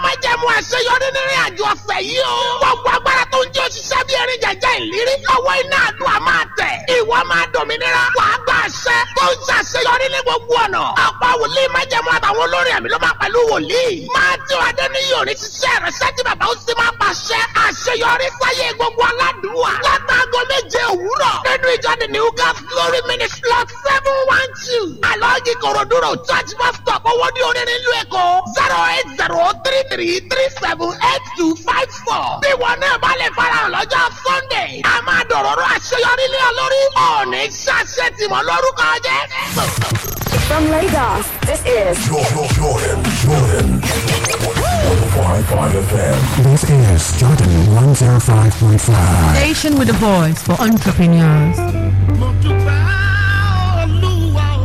májẹ̀mú àṣeyọrí nínú àjò ọ̀sẹ̀ yìí o. gbogbo agbára tó ń jẹ́ òṣìṣẹ́ bí erin jẹjẹ ìlérí lọ́wọ́ iná àdúrà máa tẹ̀. ìwọ máa dòmìnira wàá gba àṣẹ tó ń ṣàṣeyọrí ní gbogbo ọ̀nà. ọ̀pọ̀ wòlíì májẹ̀mú àtàwọn olórin ẹ̀mí ló máa pẹ̀lú wòlíì. Matthew Adéníyì òní ṣiṣẹ́ ìrẹsẹ́ tí bàbá ó sì máa pàṣẹ àṣeyọrí sáyé gbogbo aládùúwà. látàgọ́ méje òwúrọ̀ nínú ìjọ the New God's Glory Ministry lot 712. àlọ́ọ̀gì kòròdúró church bus stop owó ní orin nílùú Èkó 08033378254. bí wọn náà bá lè farahàn lọ́jọ́ Sunday a máa dọ̀rọ̀rọ̀ àṣeyọrí lé ọ lórí. ọ̀ọ́nì ṣàṣẹ tìmọ̀ lórúkọ jẹ́. From Lagos, this is Jordan 105.5 FM. This is Jordan 105.5. Station with a voice for entrepreneurs. Mo dúpẹ́ Olúwa o,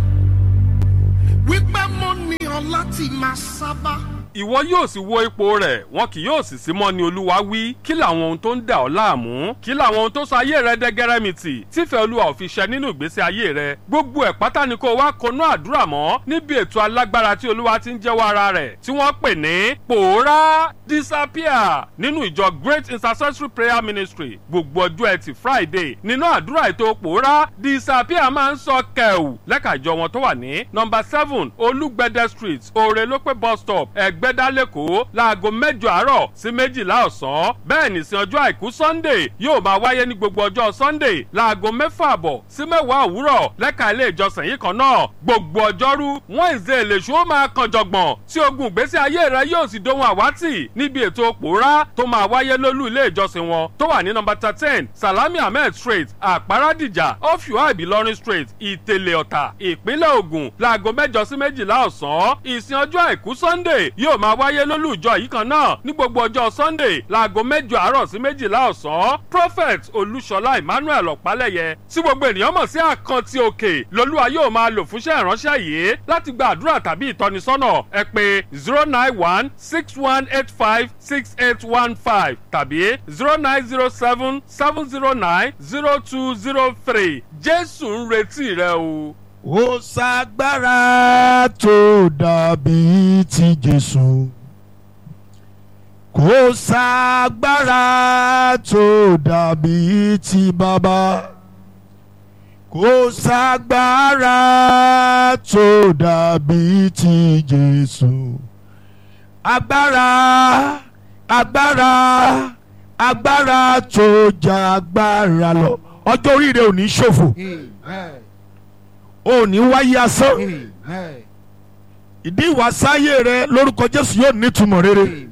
wípé mo ní ọ láti máa sábà. Ìwọ yóò sì wo ipò rẹ̀, wọn kì yóò sì sí mọ́ ni Olúwa wí. Kí làwọn ohun tó ń dà ọ́ láàmú? Kí làwọn ohun tó sọ ayé rẹ dẹ́gẹ́rẹ́mìtì? Tífẹ́ Olúwa ò fi ṣẹ nínú ìgbésí ayé rẹ. Gbogbo ẹ̀ pátá ni kó wá konú àdúrà mọ́ níbi ètò alágbára tí Olúwa ti ń jẹ́wọ́ ara rẹ̀ tí wọ́n pè ní Pòórá Disappear nínú ìjọ Great Intercessory Prayer Ministry. Gbogbo ọjọ́ Ẹtì Friday nínú àdúrà ètò Pòórá Disappear máa ń sọ kẹ̀wù lẹ́ka ìjọ wọn tó wà ní nọ́mbà 7 Olúgbẹ̀dẹ Street, Òrèlópé bus stop, Ẹ̀gbẹ́dálẹ́kọ̀ọ́ láago 8 àárọ̀ sí 12 ọ̀sán. bẹ́ẹ̀ ní sin ọjọ́ àìkú Sunday yóò máa wáyé ní gbogbo ọjọ́ Sunday láago 6 àbọ̀ sí 10 òwúrọ̀ lẹ́ka ilé ìjọsìn yìí kan náà. gbogbo ọjọ́rú Wednesday lèṣu ó máa kan jọ̀gbọ̀n tí ogun ìgbésí ayé rẹ yóò sì dohun àwátì níbi ètò Pòórá tó máa wáyé lólú ilé ìjọsìn wọn tó wà ní nọ́mbà 13 Salami Ahmed Street, Àpárádìjà off UI Ìlọrin Street, Ìtẹ̀lẹ̀ Ọ̀tà, ìpínlẹ̀ Ògùn láago 8 sí 12 ọ̀sán. ìsìn ọjọ́ àìkú Sunday yóò máa wáyé lólú ìjọ yìí kan náà ní gbogbo ọjọ́ Sunday láago 8 àárọ̀ sí 12 ọ̀sán. Prophet Olúṣọlá Emmanuel Ọ̀pálẹ̀yẹ tí gbogbo ènìyàn mọ̀ sí Àkántì Òkè lolúwa yóò máa lò fúnṣẹ́ ìránṣẹ́ yìí láti gba àdúrà tàbí ìtọ́nisọ́nà. ẹ pè 09161856815 tàbí 0907-709-0203. Jésù ń retí rẹ o. Ó ṣàgbára tó dàbí ti Jésù. Kò ṣàgbára tó dàbí ti Bàbá. Kò ṣàgbára tó dàbí ti Jésù. Agbára, agbára, agbára tó jà agbára lọ. Ọjọ́ orí rẹ ò ní ṣòfò. Ò ní wáyé asán. Ìdí ìwàsáyé rẹ lórúkọ Jésù yóò nítumọ̀ rere.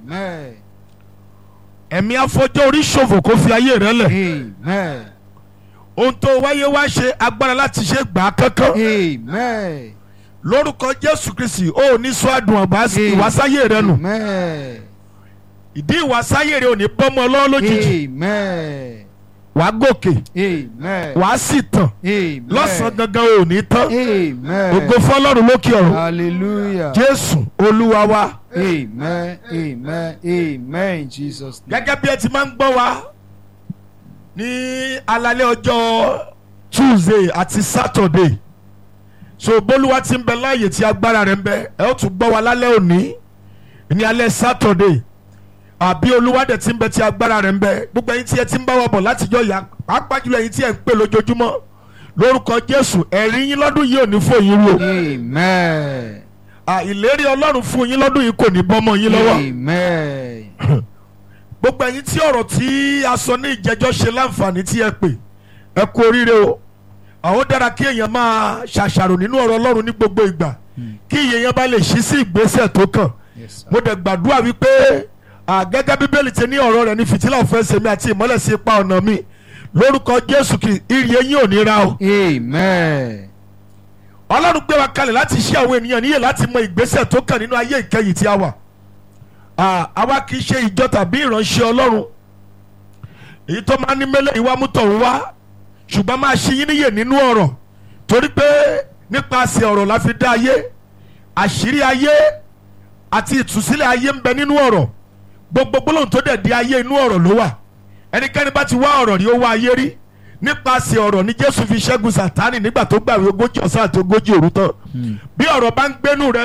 Ẹ̀mí afọjọ́ orí ṣòfò kó fi ayé rẹ lẹ̀. Ohun tó wáyé wá ṣe agbára láti ṣe gbà á kankan. Lórúkọ Jésù Kristi ò ní sọ àdùn ọ̀bá ìwàsáyé rẹ nù. Ìdí ìwàsáyé rẹ ò ní bọ́mọ lọ́wọ́ lójijì. Wàá gòkè, wàá sì tàn, lọ́sàn-án gangan ò ní tán. Ògo fọ́lọ́run lókè ọ̀run. Jésù Olúwa wa. Amen, amen, amen in Jesus' name. Gẹ́gẹ́ bí ẹ ti máa ń gbọ́ wa ní alálẹ́ ọjọ́ Tuesday àti Saturday. So bólúwa ti ń bẹ láàyè tí agbára rẹ̀ ń bẹ, ẹ ó tún gbọ́ wa lálẹ́ òní ní alẹ́ Saturday. Àbí Olúwa dẹ̀ ti ń bẹ tí agbára rẹ̀ ń bẹ. Gbogbo ẹ̀yin tí ẹ ti ń bá wa bọ̀ látijọ́ ìyá pàápàá jùlọ ẹ̀yin tí ẹ ń pè lójoojúmọ́ lórúkọ Jésù ẹ̀rí yín lọ́dún yìí ò ní fò yín rú. Amen. Ìlérí Ọlọ́run fún yín lọ́dún yìí kò ní bọ́mọ yín lọ́wọ́. Amen. Gbogbo ẹ̀yin tí ọ̀rọ̀ tí a sọ ní ìjẹ́jọ́ ṣe láǹfààní tí ẹ pè ẹ kú oríire o. Àwọn dára kí èèyàn máa ṣàṣàrò nínú ọ̀rọ̀ Ọlọ́run ní gbogbo ìgbà kí èèyàn bá lè ṣí sí ìgbésẹ̀ tó kàn. Mo dẹ̀ gbàdúrà wípé gẹ́gẹ́ Bíbélì ti ní ọ̀rọ̀ rẹ̀ ní fìtílà òfin ẹsẹ̀ mi àti ìmọ́lẹ̀ sí ipa ọ̀nà mi lórúkọ Jésù kì ìrì eyín ò ní ra o. Amen. Ọlọ́run gbé wa kalẹ̀ láti ṣe àwọn ènìyàn níyè láti mọ ìgbésẹ̀ tó kàn nínú ayé ìkẹyìn tí a wà. Àwa kì í ṣe ìjọ tàbí ìránṣẹ́ Ọlọ́run èyí tó máa ní mẹ́lẹ̀ ìwà mútọ̀ ń wá ṣùgbọ́n máa ṣe yín níyè nínú ọ̀rọ̀ torí pé nípasẹ̀ ọ̀rọ̀ la fi dá ayé àṣírí ayé àti ìtúsílẹ̀ ayé ń bẹ nínú ọ̀rọ̀ gbogbo gbólóhùn tó dẹ̀ di ayé inú ọ̀rọ̀ ló wà ẹnikẹ́ni bá ti wá ọ̀rọ̀ rí ó wá ayé rí nípasẹ̀ ọ̀rọ̀ ni Jésù fi ṣẹ́gun Sátánì nígbà tó gbàwé 40 ọ̀sán àti 40 òru tán bí ọ̀rọ̀ bá ń gbénú rẹ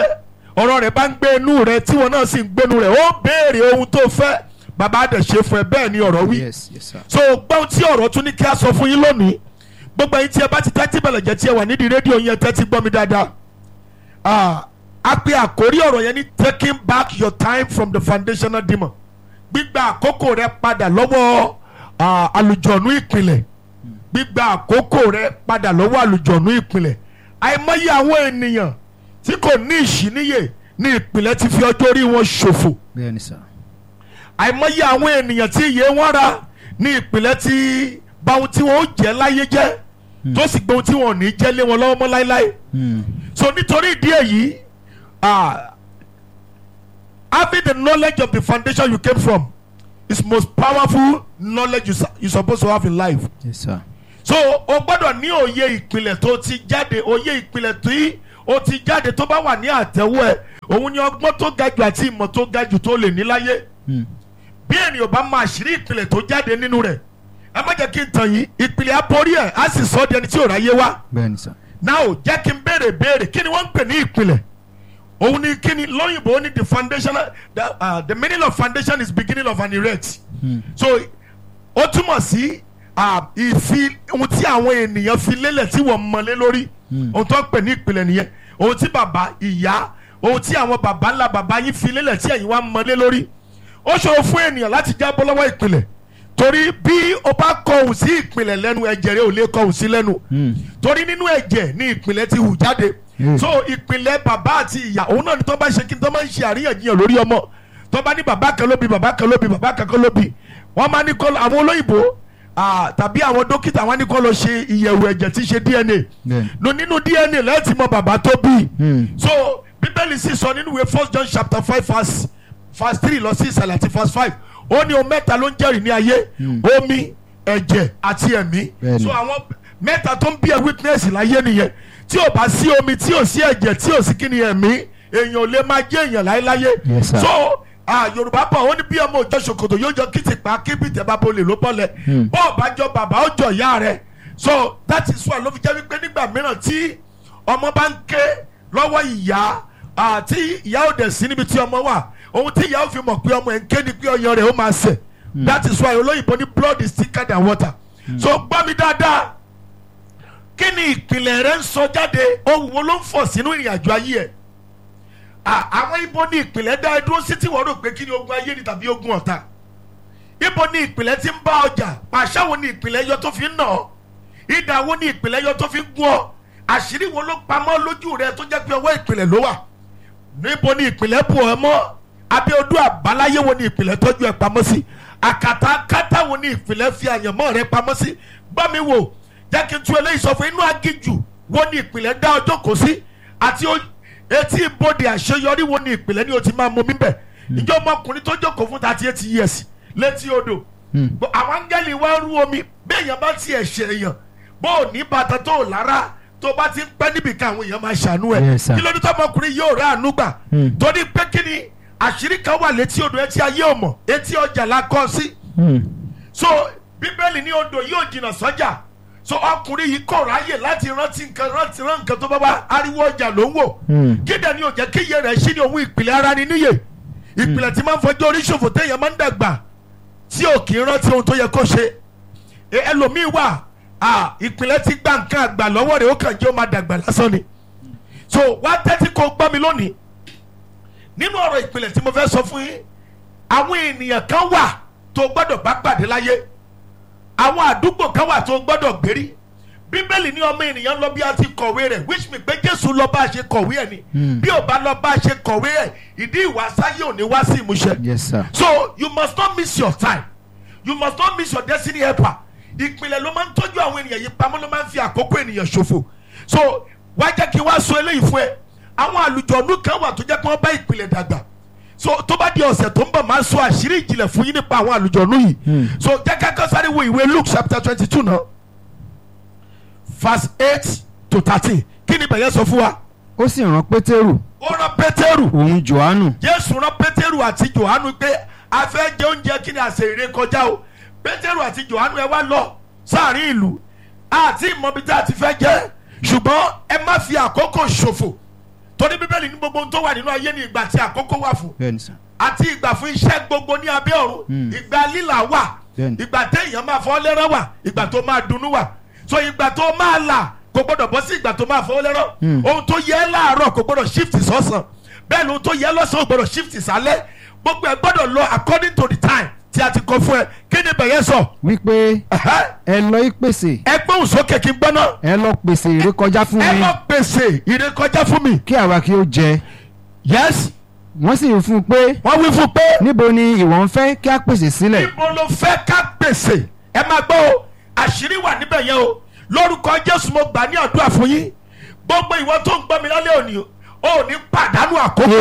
ọ̀rọ̀ rẹ̀ bá ń gbé inú rẹ̀ tí wọn náà sì ń gbénu rẹ̀ ó béèrè ohun tó fẹ́ bàbá á dẹ̀ ṣe fún ẹ bẹ́ẹ̀ ni ọ̀rọ̀ wí. Yes, yes, sir. so gbọ́n tí ọ̀rọ̀ tún ní kí a sọ fún yín lónìí gbogbo ẹ̀yin tí ẹ bá ti tẹ́tí bẹ̀lẹ̀ jẹ́ tí ẹ wà nídìí rédíò yẹn tẹ́tí gbọ́ mi dáadáa. A pe àkórí ọ̀rọ̀ yẹn ní taking back your time from the foundational demon, gbígba àkókò rẹ padà lọ́wọ́ àlùjọ̀nú ìpìlẹ̀, gbígba àkókò rẹ padà lọ́wọ́ àlùjọ̀nú ìpìlẹ̀. Àìmọye àwọn ènìyàn tí kò ní ìṣíníyè ní ìpìlẹ̀ ti fi ọjọ́ orí wọn ṣòfò. Bẹ́ẹ̀ni sà. Àìmọye àwọn ènìyàn tí iye wọn ra ní ìpìlẹ̀ ti bà ohun tí wọn ó jẹ́ láyé jẹ́ tó sì gbé ohun tí wọn ò ní jẹ́ lé wọn lọ́wọ́ mọ́ láéláé. So nítorí ìdí èyí having the knowledge of the foundation you came from is most powerful knowledge you supposed to have in life. Yes, sir. So o gbọ́dọ̀ ní òye ìpìlẹ̀ tó ti jáde, òye ìpìlẹ̀ tí o ti jáde tó bá wà ní àtẹ̀wọ́ ẹ̀ òun ni ọgbọ́n tó ga jù àti ìmọ̀ tó ga jù tó lè ní láyé. Bí ènìyàn bá máa ṣírí ìpìlẹ̀ tó jáde nínú rẹ̀ ẹ má jẹ́ kí n tàn yín, ìpìlẹ̀ aborí ẹ̀ á sì sọ ọ́ di ẹni tí ò ráyé wá. Bẹ́ẹ̀ni sà. Now jẹ́ kí n béèrè kí ni wọ́n ń pè ní ìpìlẹ̀? Òun ni kí ni lóyìnbó ní the foundation the meaning of foundation is beginning of an erect. So ó túmọ̀ sí ìfi ohun tí àwọn ènìyàn fi lélẹ̀ tí wọ́n mọ̀lé lórí ohun tó ń pè ní ìpìlẹ̀ nìyẹn, ohun tí bàbá ìyá ohun tí àwọn bàbá ńlá bàbá yín fi lélẹ̀ tí ẹ̀yin wá mọ̀lé lórí. Ó ṣòro fún ènìyàn láti jábọ́ lọ́wọ́ ìpìlẹ̀ torí bí o bá kọ̀hún sí ìpìlẹ̀ lẹ́nu ẹ̀jẹ̀ rẹ ò lè kọ̀hún sí lẹ́nu torí nínú ẹ̀jẹ̀ ni ìpìlẹ̀ ti hù jáde. So ìpìlẹ̀ bàbá àti ìyá òun náà ni tó bá ṣe kí n tó máa ń ṣe àríyànjiyàn lórí ọmọ tó bá ní bàbá kan ló bí bàbá kan ló bí bàbá kan ló bí wọ́n máa ní kọ́ àwọn olóyìnbó tàbí àwọn dókítà wọ́n ní kọ́ lọ ṣe ìyẹ̀wò ẹ̀jẹ̀ tí ṣe DNA nínú DNA láti mọ bàbá tó bí. So bíbélì sì sọ nínú ìwé 1 John chapter 5 verse 3 lọ sí ìsàlẹ̀ àti verse 5 ó ní ohun mẹ́ta ló ń jẹ́rìí ní ayé omi ẹ̀jẹ̀ àti ẹ̀mí. So àwọn mẹ́ta tó ń bí ẹ witness láyé nìyẹn tí ò bá sí omi tí ò sí ẹ̀jẹ̀ tí ò sí kí ni ẹ̀mí èèyàn ò lè máa jẹ́ èèyàn láéláyé. So Yorùbá bọ̀ ó ní bí ọmọ òjò ṣòkòtò yóò jọ kìtìpá kíbìtì bá bolè ló bọ́lẹ̀ bọ́ọ̀ bá jọ bàbá ó jọ ìyá rẹ̀. So that is why ló fi jẹ́ wípé nígbà mìíràn tí ọmọ bá ń ké lọ́wọ́ ìyá tí ìyá ò dẹ̀ sí níbi tí ọmọ wà ohun tí ìyá ò fi mọ̀ pé ọmọ ẹ̀ ń ké ni pé ọyàn rẹ̀ ó máa sẹ̀. That is why olóyìnbó ní blood is thicker than water. So gbọ́ mi dáadáa kí ni ìpìlẹ̀ rẹ̀ ń sọ jáde ohun wo ló ń fọ̀ sínú ìrìn àjò ayé ẹ̀? Àwọn ibo ni ìpìlẹ̀ dá ẹ dúró sí tí wọ́n rò pé kí ni ogun ayé ni tàbí ogun ọ̀tá? Ibo ni ìpìlẹ̀ ti ń bá ọjà? Pàṣẹ wo ni ìpìlẹ̀ yọ tó fi ń nà ọ́? Idà wo ni ìpìlẹ̀ yọ tó fi ń gún ọ? Àṣírí wo ló pamọ́ lójú rẹ tó jẹ́ pé ọwọ́ ìpìlẹ̀ ló wà? Níbo ni ìpìlẹ̀ bù ọ́ mọ́? Abẹ́ odó àbáláyé wo ni ìpìlẹ̀ tọ́jú ẹ pamọ́ sí? Àkàtàkàtà wo ni ìpìlẹ̀ fi àyànmọ́ rẹ pamọ́ sí? Gbọ́ mi wò, jẹ́ kí n tún eléyìí sọ fún inú agíjù wo ni ìpìlẹ̀ dá ọjọ́ kò sí àti etí ibodè àṣeyọrí wo ni ìpìlẹ̀ ni o ti máa mú mi bẹ̀. Ìjọ ọmọkùnrin tó jókòó fún 38 years létí odò àwọn áńgẹ́lì wá rú omi bẹ́ẹ̀ yẹn bá tiẹ̀ ṣe èèyàn bó o ní bàtà tó o lára tó bá ti ń pẹ́ níbi kan àwọn èèyàn máa ṣàánú ẹ̀ kí ló ní tó ọmọkùnrin yóò rà àánú gbà torí pé kí ni àṣírí kan wà létí odò etí ayé ò mọ̀ etí ọjà la kọ́ sí. So bíbélì ní odò yóò jìnnà sọ́jà so ọkùnrin yìí kọ̀ ráyè láti rántí nǹkan tó bá wá ariwo ọjà ló ń wò kídà ni ò jẹ́ kí iye rẹ̀ ṣí ní òun ìpìlẹ̀ ara ni níyè ìpìlẹ̀ tí máa ń fọjọ́ orí ṣòfò téèyàn máa ń dàgbà tí ò kì í rántí ohun tó yẹ kó ṣe ẹlòmíì wà ìpìlẹ̀ ti gba nǹkan àgbà lọ́wọ́ rẹ̀ ó kàn jẹ́ ó máa dàgbà lásán ni. So wá tẹ́tí kó gbọ́ mi lónìí nínú ọ̀rọ̀ ìpìlẹ̀ tí mo fẹ́ sọ fún yín àwọn ènìyàn kan wà tó gbọ́dọ̀ bá pàdé láyé àwọn àdúgbò kan wà tó gbọ́dọ̀ gbérí bíbélì ní ọmọ ènìyàn lọ bí a ti kọ̀wé rẹ̀ which means pé Jésù lọ bá a ṣe kọ̀wé ẹ̀ ni bí ò bá lọ bá a ṣe kọ̀wé ẹ̀ ìdí ìwàsáyé ò ní wá sí ìmúṣẹ. Yes, sir. So you must not miss your time you must not miss your destiny helper ìpìlẹ̀ ló máa ń tọ́jú àwọn ènìyàn yìí pamọ́ ló máa ń fi àkókò ènìyàn ṣòfò. So wá jẹ́ kí wá sọ eléyìí fún ẹ àwọn àlùjọ̀nú kan wà tó jẹ́ pé wọ́n bá ìpìlẹ̀ dàgbà so tó bá di ọ̀sẹ̀ tó ń bọ̀ máa sọ àṣírí ìjìnlẹ̀ fún yín nípa àwọn àlùjọ̀nú yìí so jẹ́ ká sáré wo ìwé Luke chapter 22 náà verse 8 to 13 kí ni bẹ̀yẹ sọ fún wa. Ó sì rán Pétérù. Ó rán Pétérù. Òun Jòhánù. Jésù rán Pétérù àti Jòhánù pé a fẹ́ jẹ oúnjẹ kí ni àṣẹ ìrè kọjá o Pétérù àti Jòhánù ẹ wá lọ sáàrin ìlú àti ìmọ̀bí tá a ti fẹ́ jẹ ṣùgbọ́n ẹ má fi àkókò ṣòfò torí bíbélì ní gbogbo ohun tó wà nínú ayé ní ìgbà tí àkókò wà fún bẹ́ẹ̀ni sà. àti ìgbà fún iṣẹ́ gbogbo ní abẹ́ ọ̀run ìgbà lílà wà Bẹ́ẹ̀ni. ìgbà téèyàn máa fọ́ lẹ́rọ̀ wà ìgbà tó máa dunnú wà so ìgbà tó máa là kò gbọ́dọ̀ bọ́ sí ìgbà tó máa fọ́ lẹ́rọ̀ ohun tó yẹ láàárọ̀ kò gbọ́dọ̀ shift sọ́sàn bẹ́ẹ̀ ni ohun tó yẹ lọ́sàn-án gbọ́dọ̀ shift sálẹ̀ gbogbo ẹ̀ gbọ́dọ̀ lọ according to the time tí a ti kọ fún ẹ kí ni bẹ̀yẹ sọ. wípé ẹ lọ ìpèsè. ẹ gbóhùn sókè kí n gbọ́ náà. ẹ lọ pèsè ìrékọjá fún mi. ẹ lọ pèsè ìrékọjá fún mi. kí àwa kí ó jẹ. yes. wọ́n sì wí fún un pé. wọ́n wí fún un pé. níbo ni ìwọ ń fẹ́ kí a pèsè sílẹ̀. níbo ló fẹ́ ká pèsè. ẹ máa gbọ́ o àṣírí wà níbẹ̀ yẹn o lórúkọ Jésù mo gbà ní àdúrà fún yín gbogbo ìwọ tó ń gbọ́ mi lálẹ́ òní ò ní pàdánù àkókò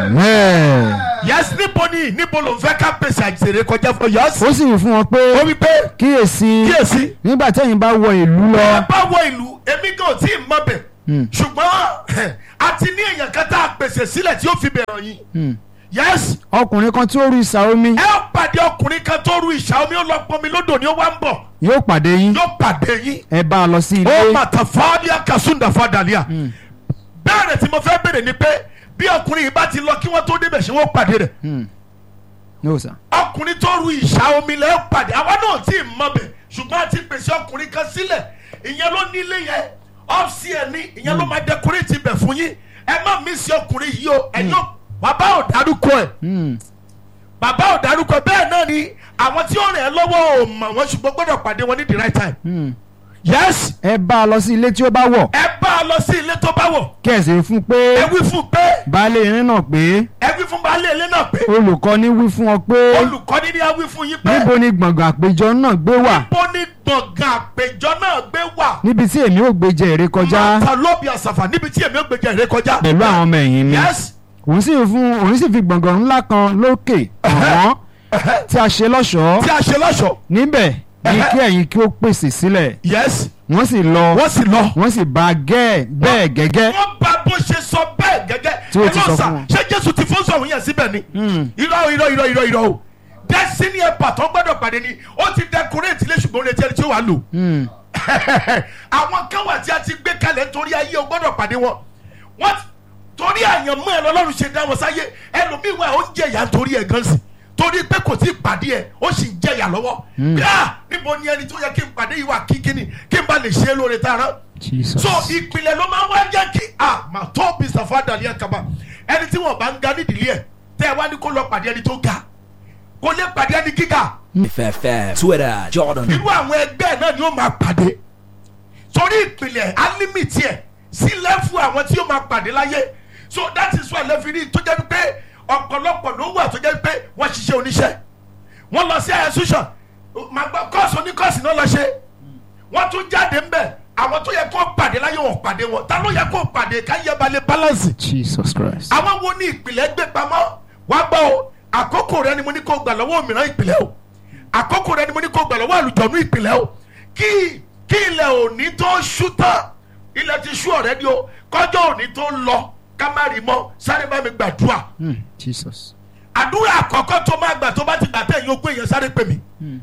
rẹ. yes níbo ló ń fẹ́ ká pèsè àjèrè kọjá fún yes. ó sì wí fún wọn pé. ó wí pé. kíyèsí nígbà tẹ́yin bá wọ ìlú lọ. ẹ bá wọ ìlú èmi gan ò tí ì mọ̀ bẹ̀ ṣùgbọ́n a ti ní èèyàn kan tá a pèsè sílẹ̀ tí ó fi bẹ̀rẹ̀ yín. yes. ọkùnrin kan tí ó ru ìsà omi. ẹ ó pàdé ọkùnrin kan tó ru ìsà omi ó lọ pọnmi lódò ni ó wá ń bọ̀. yóò pàdé yín. yóò pàdé yín. ẹ bá a lọ sí ilé. ó màtà fàálíà kàsúndà fàdàlíà. bẹ́ẹ̀rẹ̀ tí mo fẹ́ bèrè ni pé bí ọkùnrin yìí bá ti lọ kí wọ́n tó débẹ̀ ṣé wọ́n pàdé rẹ̀. no sir. ọkùnrin tó ru ìsà omi lẹ́ pàdé àwa náà tí ì mọ̀ bẹ̀ ṣùgbọ́n a ti pèsè ọkùnrin kan sílẹ̀ ìyẹn ló nílé yẹn ọ́fíìsì ẹ̀ ní ìyẹn ló máa dẹkùrẹ́tì bẹ̀ fún yín ẹ má mí sí ọkùnrin yìí o ẹ̀yin bàbá ò dárúkọ ẹ̀ bàbá ò dárúkọ bẹ́ẹ̀ náà ni àwọn tí ó rìn ẹ́ lọ́wọ́ ò mọ̀ wọ́n ṣùgbọ́n gbọ́dọ̀ pàdé wọn ní the right time. yes. ẹ bá a lọ sí ilé tí ó bá wọ̀. ẹ bá a lọ sí ilé tó bá wọ̀. kẹ̀sì fún pé. ẹ wí fún pé. baálé ilé náà pé. ẹ wí fún baálé ilé náà pé. olùkọ́ni wí fún ọ pé. olùkọ́ni ni a wí fún yín pé. níbo ni gbọ̀ngàn àpéjọ náà gbé wà. níbo ni gbọ̀ngàn àpéjọ náà gbé wà. níbi tí èmi ò gbé jẹ èrè kọjá. màtà lóbi àsàfà níbi tí èmi ò gbé jẹ èrè kọjá. pẹ̀lú àwọn ọmọ ẹ̀yìn mi. yes. òun sì fi gbọ̀ngàn ńlá kan lókè ọ̀hún tí a ṣe lọ́ṣọ̀ọ́. tí a ṣe lọ́ṣọ̀ọ́. níbẹ̀ ni kí ẹ̀yin kí ó pèsè sílẹ̀. yes. wọ́n sì lọ. wọ́n sì bá bẹ́ẹ̀ gẹ́gẹ́. wọ́n bá bó ṣe sọ bẹ́ẹ̀ gẹ́gẹ́. tí ó ti sọ fún wọn. ṣé Jésù ti fún sọ̀hún yẹn síbẹ̀ ni. irọ́ o destiny ẹ̀pà tó gbọ́dọ̀ pàdé ni ó ti decorate ilé ṣùgbọ́n retí ẹni tí ó wà lò. àwọn kan wà tí a ti gbé kalẹ̀ nítorí ayé o gbọ́dọ̀ pàdé wọn. torí àyànmọ́ ẹ̀ lọ́lọ́run ṣe dá wọn sáyé ẹlòmíì wà ó ń jẹ̀yà nítorí ẹ̀ gan sí torí pé kò tí ì pàdé ẹ̀ ó sì ń jẹ̀yà lọ́wọ́. níbo ni ẹni tó yẹ kí n pàdé yìí wà kíkíni kí n bá lè ṣe é lóore tààrà. so ìpìlẹ̀ ló máa ń wá jẹ́ kí màá tó bí sàfádàlì àkàbà ẹni tí wọ́n bá ń ga nídìílé ẹ̀ tẹ́ ẹ wá ní kó lọ pàdé ẹni tó ga kó lè pàdé ẹni gíga. FFF Twitter Jordan. irú àwọn ẹgbẹ́ náà ni ó máa pàdé torí ìpìlẹ̀ alimiti ẹ̀ sí lẹ́fù àwọn tí ó máa pàdé láyé so that is why lẹ́fìrí tó jẹ́ pé ọ̀pọ̀lọpọ̀ ló wà tó jẹ́ pé wọ́n ṣiṣẹ́ oníṣẹ́ wọ́n lọ sí institution kọ́ọ̀sì oníkọ́ọ̀sì náà lọ ṣe wọ́n tún jáde ń bẹ̀ àwọn tó yẹ kó pàdé láyé wọn pàdé wọn ta ló yẹ kó pàdé káyé balẹ̀ balance. Jesus Christ. àwọn wo ni ìpìlẹ̀ gbé pamọ́ wá gbọ́ o àkókò rẹ ni mo ní kó gbà lọ́wọ́ òmìnira ìpìlẹ̀ o àkókò rẹ ni mo ní kó gbà lọ́wọ́ àlùjọ̀nú ìpìlẹ̀ o kí ilẹ̀ òní tó ṣú tán ilẹ̀ ti ṣú ọ̀rẹ́ ni o kọjọ́ òní tó lọ ká má rí mọ́ sáré bá mi gbàdúrà. Jesus. àdúrà àkọ́kọ́ tó máa gbà tó bá ti gbà tẹ̀ yín ogún èèyàn sáré pè mí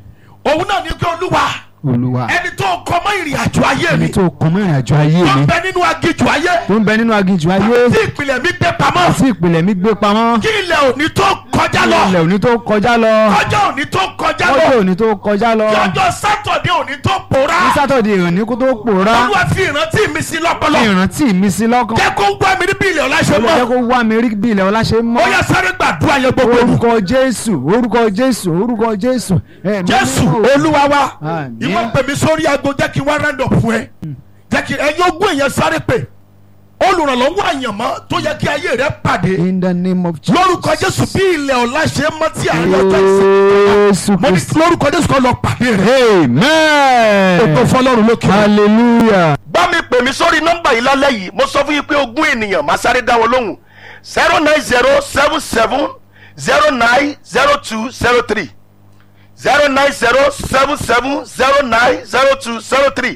òun náà ní pé olúwa ẹni tó kọ mọ́ ìrìn àjò ayé mi ẹni tó kọ mọ́ ìrìn àjò ayé mi tó ń bẹ nínú aginjù ayé tó ń bẹ nínú aginjù ayé tí ìpìlẹ̀ mi gbé pamọ́ tí ìpìlẹ̀ mi gbé pamọ́ kí ilẹ̀ òní tó kọjá lọ ilẹ̀ òní tó kọjá lọ ọjọ́ òní tó kọjá lọ ọjọ́ òní tó kọjá lọ kí ọjọ́ sátọ̀dé òní tó pòórá ní sátọ̀dé òní kó tó pòórá olúwa fi ìrántí mi sí lọ́pọlọ fi ìrántí mi sí lọ́kàn jẹ́ kó wá mi rí bí ilẹ̀ ọ̀la ṣe mọ́ jẹ́ kó wá mi rí bí ilẹ̀ ọ̀la ṣe mọ́ ó yá sáré gbàdúrà yẹn gbogbo orúkọ Jésù orúkọ Jésù orúkọ Jésù Jésù olúwa wa ìwọ pè mí sórí aago jẹ́ kí n wá round up fún ẹ jẹ́ kí ẹ̀yin ogún èèyàn sáré pè olùrànlọ́wọ́ àyànmọ́ tó yẹ kí ayé rẹ pàdé in the name of Jesus lórúkọ Jésù bí ilẹ̀ ọ̀la ṣe mọ́ tí àárín ọjọ́ ìsìn mo ní lórúkọ Jésù kọ́ lọ pàdé rẹ. amen. ògo fọ́lọ́run lókè. hallelujah. bá mi pè mí sórí nọ́mbà yìí lálẹ́ yìí mo sọ fún yín pé ogún ènìyàn máa sáré dá wọn lóhùn 09077090203 09077090203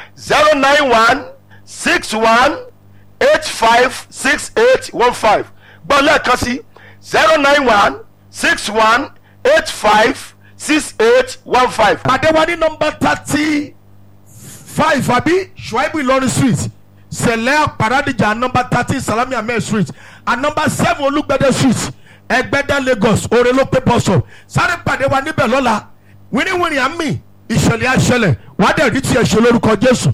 09161856815 gbọ́ lẹ́ẹ̀kan sí 09161856815. pàdé wa ní nọ́mbà 35 àbí Shuaibu Ìlọrin street Sẹ̀lẹ̀ Paradija number 13 Salami Ahmed Street and number 7 Olúgbẹ̀dẹ Street Ẹgbẹ́dá Lagos Orelope bus stop. Sáré pàdé wa níbẹ̀ lọ́la wíníwíní àmì ìṣẹ̀lẹ̀ àṣẹlẹ̀ wà á dẹ̀ rí tiẹ̀ ṣe lórúkọ Jésù.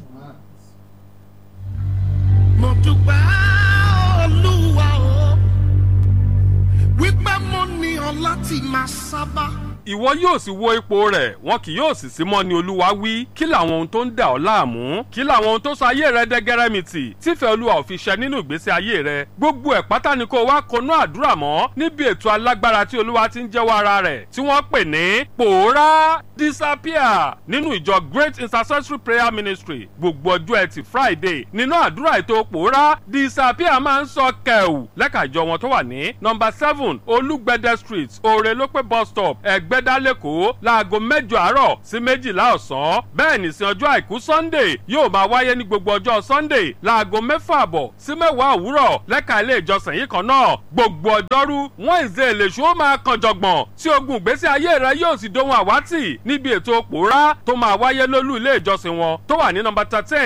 mo dúpẹ́ Olúwa o wípé mo ní ọ láti máa sábà. ìwọ yóò sì wo ipò rẹ̀ wọn kì yóò sì sí mọ́ ni Olúwa wí. kí làwọn ohun tó ń dà ọ́ láàmú? kí làwọn ohun tó sọ ayé rẹ dẹ́gẹ́rẹ́mìtì tífẹ́ Olúwa ò fi ṣẹ nínú ìgbésí ayé rẹ? gbogbo ẹ̀ pátá ni kó wá konú àdúrà mọ́ níbi ètò alágbára tí Olúwa ti ń jẹ́wọ́ ara rẹ̀ tí wọ́n pè ní pòórá disappear nínú ìjọ Great Intercessory Prayer Ministry. gbogbo ọjọ́ Ẹtì Friday nínú àdúrà ètò pòórá disappear máa ń sọ kẹ̀wù lẹ́ka ìjọ wọn tó wà ní number 7 Olúgbẹ̀dẹ Street Orelope bus stop Ẹgbẹ́dá lẹ́kọ̀ọ́ láago 8 àárọ̀ sí 12 ọ̀sán. bẹ́ẹ̀ ní sin ọjọ́ àìkú Sunday yóò máa wáyé ní gbogbo ọjọ́ Sunday láago 6 àbọ̀ sí 10 òwúrọ̀ lẹ́ka ilé ìjọsìn yìí kan náà. gbogbo ọjọ́rú Wednesday lèṣu ó máa kan jọ̀gbọ̀n tí ogun ìgbésí ayé rẹ yóò sì dohun àwátì níbi ètò pòórá tó máa wáyé lólú ilé ìjọsìn wọn tó wà ní number 13